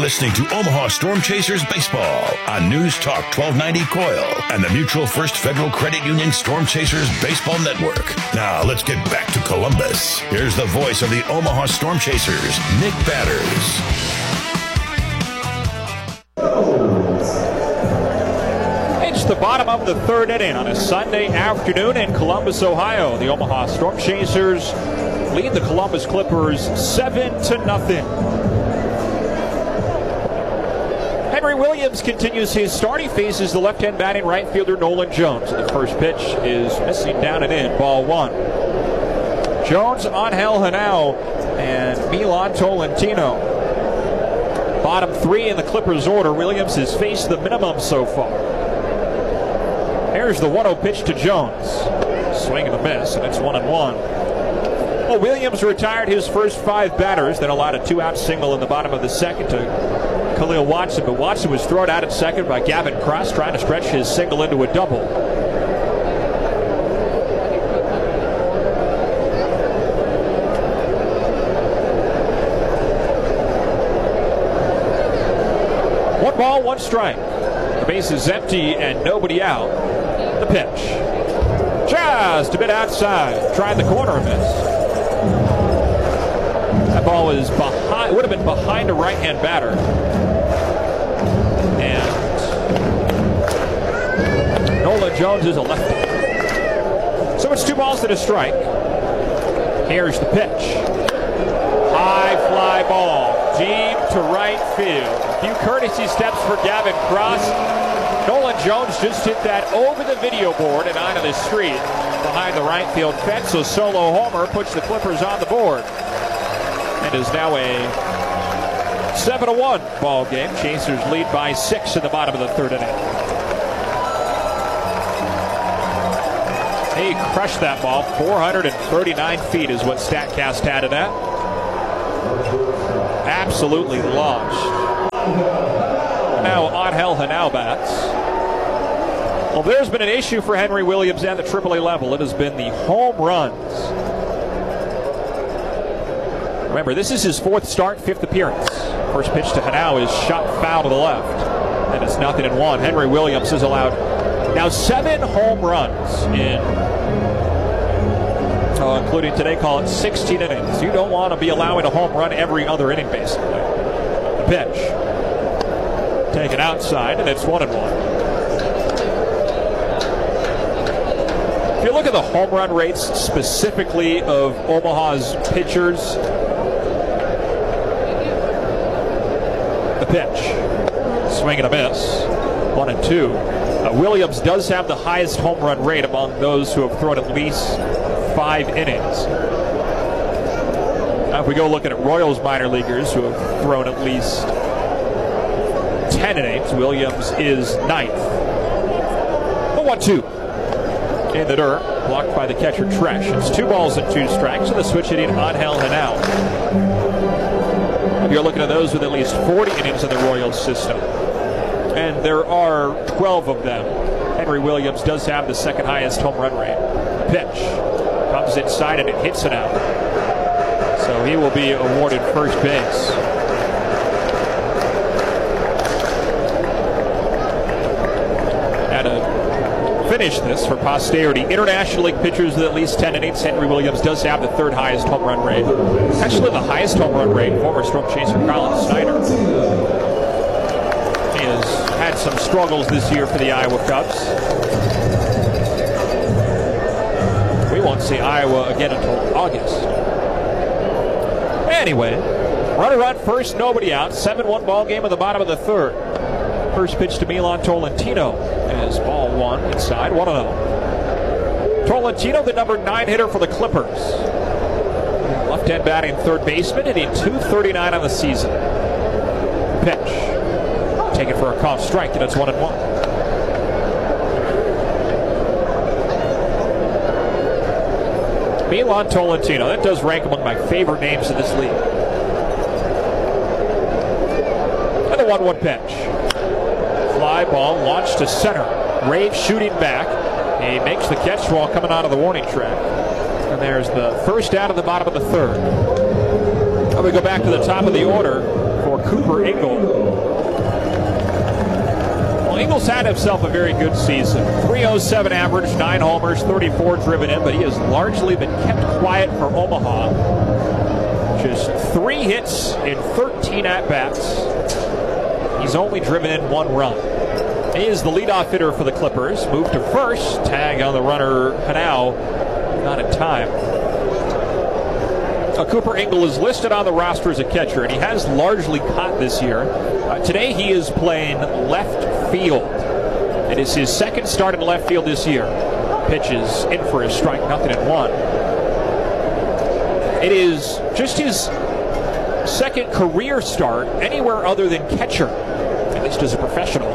listening to Omaha Storm Chasers Baseball on News Talk 1290 Coil and the Mutual First Federal Credit Union Storm Chasers Baseball Network. Now let's get back to Columbus. Here's the voice of the Omaha Storm Chasers, Nick Batters. It's the bottom of the third inning on a Sunday afternoon in Columbus, Ohio. The Omaha Storm Chasers lead the Columbus Clippers 7-0. Henry Williams continues his start. He faces the left-hand batting right fielder Nolan Jones. The first pitch is missing down and in, ball one. Jones, Angel Henao, and Milan Tolentino. Bottom three in the Clippers order. Williams has faced the minimum so far. Here's the 1-0 pitch to Jones. Swing and a miss, and it's 1-1. Well, Williams retired his first 5 batters, then allowed a 2-out single in the bottom of the second to Khalil Watson, but Watson was thrown out at second by Gavin Cross, trying to stretch his single into a double. One ball, one strike. The base is empty and nobody out. The pitch. Just a bit outside. Tried the corner and missed. That ball is behind, would have been behind a right-hand batter. And Nolan Jones is a lefty. So it's 2 balls and a strike. Here's the pitch. High fly ball. Deep to right field. A few courtesy steps for Gavin Cross. Nolan Jones just hit that over the video board and onto the street behind the right field fence. A solo homer puts the Clippers on the board. It is now a 7-1 ball game. Chasers lead by 6 in the bottom of the third inning. He crushed that ball. 439 feet is what StatCast had it at. Absolutely launched. Now Angel Henao bats. Well, there's been an issue for Henry Williams at the AAA level. It has been the home runs. Remember, this is his 4th start, 5th appearance. First pitch to Henao is shot foul to the left. And it's 0-1. Henry Williams has allowed now 7 home runs in, including today, call it 16 innings. You don't want to be allowing a home run every other inning, basically. The pitch. Taken outside, and it's 1-1. If you look at the home run rates specifically of Omaha's pitchers, pitch. Swing and a miss. 1-2. Williams does have the highest home run rate among those who have thrown at least 5 innings. Now, if we go looking at Royals minor leaguers who have thrown at least 10 innings, Williams is 9th. The 1-2. In the dirt, blocked by the catcher Tresh. It's 2 balls and 2 strikes, and the switch hitting Angel Henao. You're looking at those with at least 40 innings in the Royals system. And there are 12 of them. Henry Williams does have the 2nd highest home run rate. Pitch. Comes inside and it hits it out. So he will be awarded first base. And to finish this for posterity, International League pitchers with at least 10 innings, Henry Williams does have the 3rd highest home run rate. Actually, the highest home run rate, former Storm Chaser Colin Snyder. He has had some struggles this year for the Iowa Cubs. We won't see Iowa again until August. Anyway, runner on first, nobody out. 7-1 ball game at the bottom of the third. First pitch to Milan Tolentino as ball 1 inside, 1-0. Tolentino, the number 9 hitter for the Clippers. Left-hand batting third baseman, hitting .239 on the season. Pitch. Taken for a called strike, and it's 1-1. Milan Tolentino, that does rank among my favorite names in this league. And the 1-1 pitch. Fly ball launched to center. Rave shooting back. He makes the catch while coming out of the warning track. And there's the first out of the bottom of the third. Now we go back to the top of the order for Cooper Ingle. Well, Ingle's had himself a very good season. 307 average, 9 homers, 34 driven in, but he has largely been kept quiet for Omaha. Just 3 hits in 13 at-bats. He's only driven in 1 run. He is the leadoff hitter for the Clippers. Moved to first. Tag on the runner, Hanau. Not in time. Cooper Ingle is listed on the roster as a catcher, and he has largely caught this year. Today he is playing left field. It is his second start in left field this year. Pitches in for a strike, 0-1. It is just his second career start anywhere other than catcher, at least as a professional.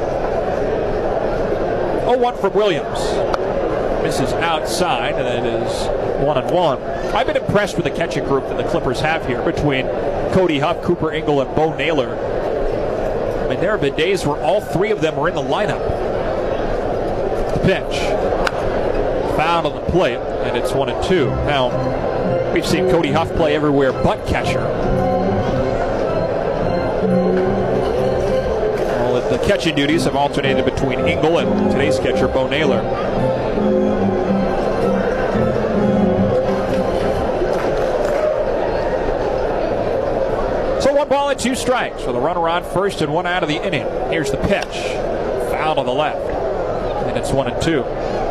0-1 from Williams. Misses outside, and it is 1-1. I've been impressed with the catching group that the Clippers have here between Cody Huff, Cooper Ingle, and Bo Naylor. I mean, there have been days where all 3 of them were in the lineup. The pitch. Foul on the plate, and it's 1-2. Now, we've seen Cody Huff play everywhere but catcher. Well, the catching duties have alternated between Ingle and today's catcher, Bo Naylor. So 1 ball and 2 strikes for the runner on first and 1 out of the inning. Here's the pitch. Foul to the left. And it's 1-2.